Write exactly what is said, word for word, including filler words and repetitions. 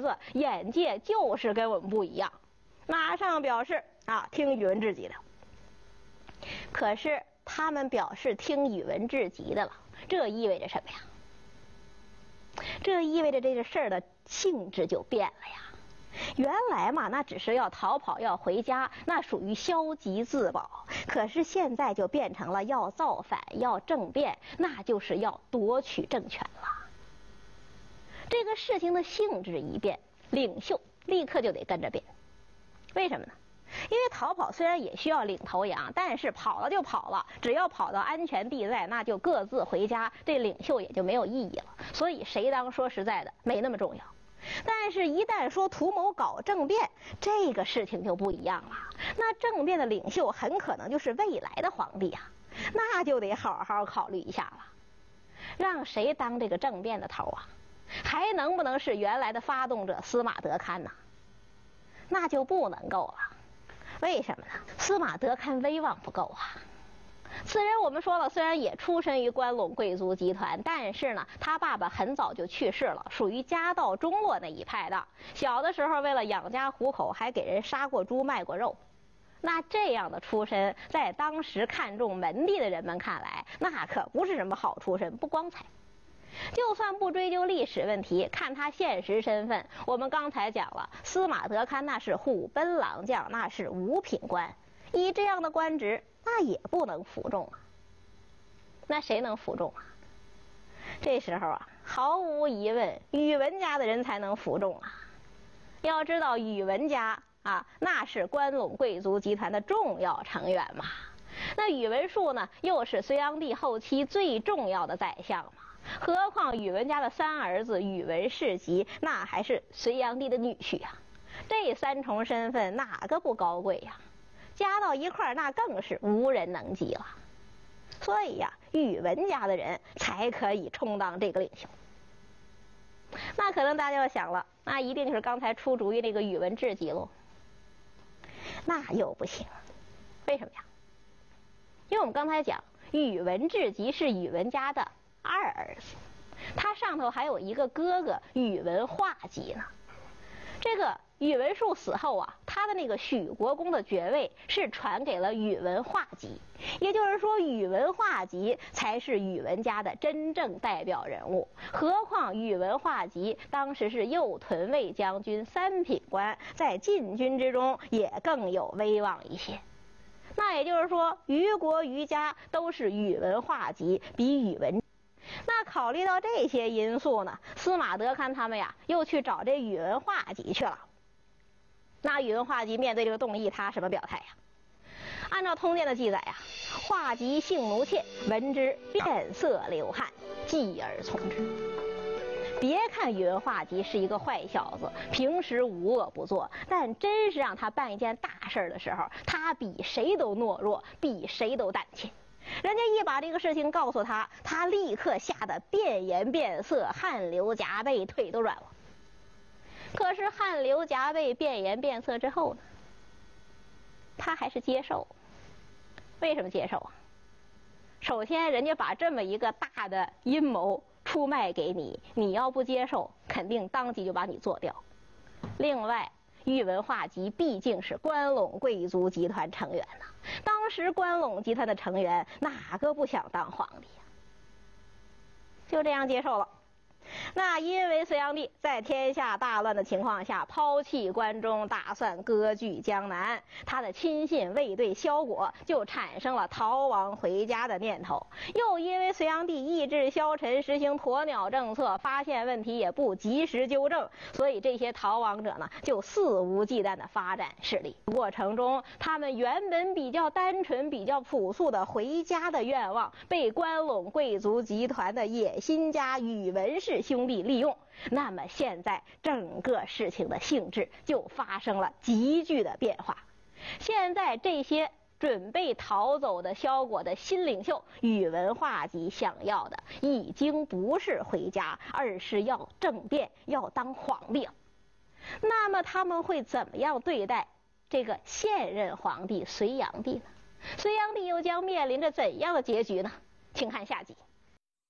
子眼界就是跟我们不一样，马上表示啊听宇文智集的。可是他们表示听宇文智集的了，这意味着什么呀？这意味着这个事儿的性质就变了呀。原来嘛，那只是要逃跑要回家，那属于消极自保。可是现在就变成了要造反要政变，那就是要夺取政权了。这个事情的性质一变，领袖立刻就得跟着变。为什么呢？因为逃跑虽然也需要领头羊，但是跑了就跑了，只要跑到安全地带，那就各自回家，这领袖也就没有意义了。所以谁当说实在的没那么重要。但是一旦说图谋搞政变，这个事情就不一样了。那政变的领袖很可能就是未来的皇帝啊，那就得好好考虑一下了。让谁当这个政变的头啊？还能不能是原来的发动者司马德堪呢？那就不能够了。为什么呢？司马德堪威望不够啊。此人我们说了，虽然也出身于关陇贵族集团，但是呢，他爸爸很早就去世了，属于家道中落那一派的。小的时候为了养家糊口，还给人杀过猪卖过肉。那这样的出身，在当时看重门第的人们看来，那可不是什么好出身，不光彩。就算不追究历史问题，看他现实身份，我们刚才讲了，司马德堪那是虎贲郎将，那是五品官，以这样的官职，那也不能服众啊。那谁能服众啊？这时候啊，毫无疑问，宇文家的人才能服众啊。要知道，宇文家啊，那是关陇贵族集团的重要成员嘛。那宇文述呢，又是隋炀帝后期最重要的宰相嘛。何况宇文家的三儿子宇文士集，那还是隋炀帝的女婿呀、啊。这三重身份哪个不高贵呀、啊？加到一块儿，那更是无人能及了。所以呀、啊，宇文家的人才可以充当这个领袖。那可能大家要想了，那一定是刚才出主意那个宇文智集喽。那又不行，为什么呀？因为我们刚才讲，宇文智集是宇文家的二儿子，他上头还有一个哥哥宇文化及呢。这个宇文述死后啊，他的那个许国公的爵位是传给了宇文化及，也就是说宇文化及才是宇文家的真正代表人物。何况宇文化及当时是右屯卫将军三品官，在禁军之中也更有威望一些。那也就是说，虞国虞家都是宇文化及比宇文。那考虑到这些因素呢，司马德堪他们呀又去找这宇文化及去了。那宇文化及面对这个动议，他什么表态呀？按照通鉴的记载呀，化及性奴妾，闻之变色流汗，继而从之。别看宇文化及是一个坏小子，平时无恶不作，但真是让他办一件大事的时候，他比谁都懦弱，比谁都胆怯。人家一把这个事情告诉他，他立刻吓得变颜变色，汗流浃背，腿都软了。可是汗流浃背变颜变色之后呢，他还是接受。为什么接受啊？首先人家把这么一个大的阴谋出卖给你，你要不接受，肯定当即就把你做掉。另外宇文化及毕竟是关陇贵族集团成员呐、啊，当时关陇集团的成员哪个不想当皇帝呀、啊？就这样接受了。那因为隋炀帝在天下大乱的情况下抛弃关中，打算割据江南，他的亲信卫队萧果就产生了逃亡回家的念头。又因为隋炀帝意志消沉，实行鸵鸟政策，发现问题也不及时纠正，所以这些逃亡者呢就肆无忌惮的发展势力。过程中他们原本比较单纯比较朴素的回家的愿望，被关陇贵族集团的野心家宇文氏兄弟利用，那么现在整个事情的性质就发生了急剧的变化。现在这些准备逃走的萧果的新领袖宇文化及想要的已经不是回家，而是要政变，要当皇帝了。那么他们会怎么样对待这个现任皇帝隋炀帝呢？隋炀帝又将面临着怎样的结局呢？请看下集。